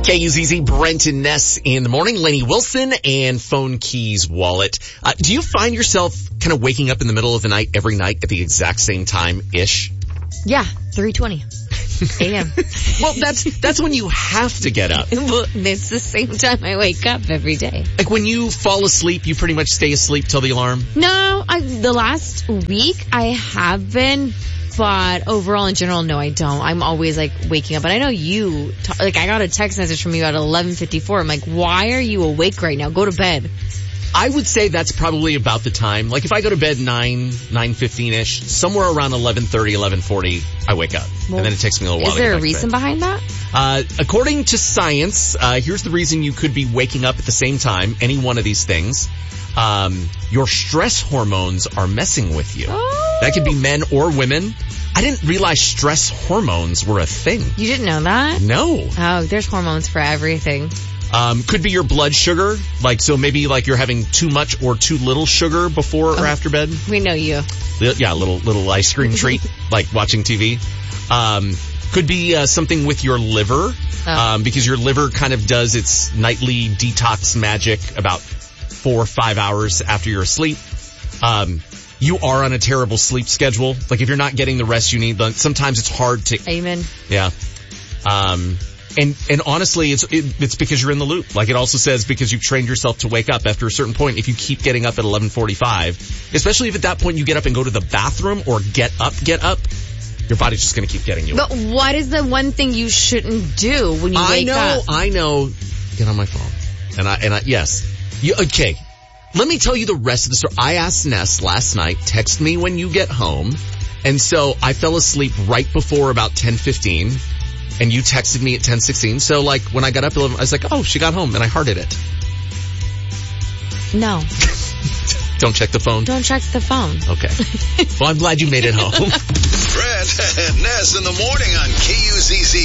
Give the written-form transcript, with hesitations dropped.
KUZZ, Brent and Ness in the morning. Lainey Wilson and Phone Keys Wallet. Do you find yourself kind of waking up in the middle of the night every night at the exact same time-ish? Yeah, 3:20 a.m. Well, that's when you have to get up. Well, it's the same time I wake up every day. Like when you fall asleep, you pretty much stay asleep till the alarm? No, the last week I have been, but overall in general, no, I don't. I'm always like waking up, and I know you, I got a text message from you at 11:54. I'm like, why are you awake right now? Go to bed. I would say that's probably about the time. Like if I go to bed 9:15ish, somewhere around 11:30, 11:40, I wake up. Well, and then it takes me a little while Is to there get a back to reason bed. behind that? According to science, here's the reason you could be waking up at the same time, any one of these things. Your stress hormones are messing with you. Oh. That could be men or women. I didn't realize stress hormones were a thing. You didn't know that? No. Oh, there's hormones for everything. Could be your blood sugar. So maybe you're having too much or too little sugar before or after bed. We know you. Yeah, little ice cream treat, like watching TV. Could be something with your liver, because your liver kind of does its nightly detox magic about 4 or 5 hours after you're asleep. You are on a terrible sleep schedule. Like if you're not getting the rest you need, sometimes it's hard to. Amen. Yeah. And honestly, it's because you're in the loop. Like it also says because you've trained yourself to wake up after a certain point. If you keep getting up at 11:45, especially if at that point you get up and go to the bathroom or get up, your body's just going to keep getting you up. But what is the one thing you shouldn't do when you wake up? I know. Get on my phone. And I yes. Okay. Let me tell you the rest of the story. I asked Ness last night, text me when you get home. And so I fell asleep right before about 10:15. And you texted me at 10:16. So when I got up at 11, I was like, oh, she got home. And I hearted it. No. Don't check the phone? Don't check the phone. Okay. Well, I'm glad you made it home. Brent and Ness in the morning on KUZZ.